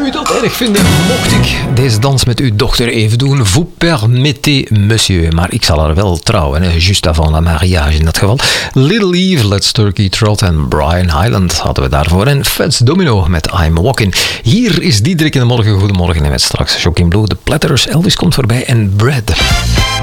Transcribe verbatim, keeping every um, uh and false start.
u dat erg vinden, mocht ik deze dans met uw dochter even doen. Vous permettez, monsieur. Maar ik zal haar wel trouwen, hè? Just avant la mariage in dat geval. Little Eve, Let's Turkey Trot en Brian Hyland hadden we daarvoor. En Fats Domino met I'm Walking. Hier is Diederik in de morgen. Goedemorgen en met straks Shocking Blue, The Platters, Elvis komt voorbij en Brad.